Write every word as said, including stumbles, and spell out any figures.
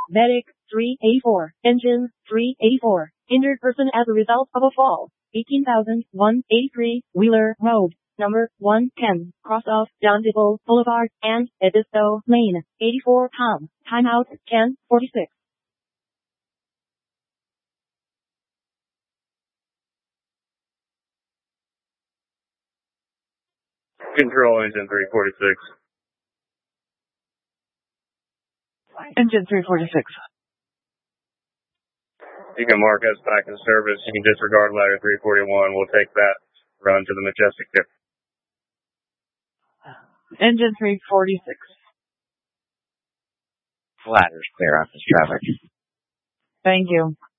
Medic three eighty-four. Engine three eighty-four. Injured person as a result of a fall. eighteen thousand one hundred eighty-three. Wheeler Road. Number one ten. Cross off John Dibble Boulevard and Edisto Lane. eighty-four Tom. Timeout ten forty-six. Control engine three forty-six. Engine three forty-six. You can mark us back in service. You can disregard ladder three forty-one. We'll take that run to the Majestic tip. Engine three forty-six. Ladder's clear off this traffic. Thank you.